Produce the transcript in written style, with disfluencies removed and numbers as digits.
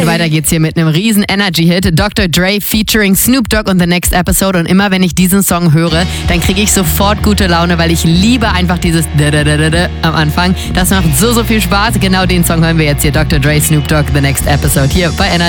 Und weiter geht's hier mit einem riesen Energy-Hit. Dr. Dre featuring Snoop Dogg und The Next Episode. Und immer wenn ich diesen Song höre, dann kriege ich sofort gute Laune, weil ich liebe einfach dieses am Anfang. Das macht so viel Spaß. Genau den Song hören wir jetzt hier. Dr. Dre, Snoop Dogg, The Next Episode hier bei Energy.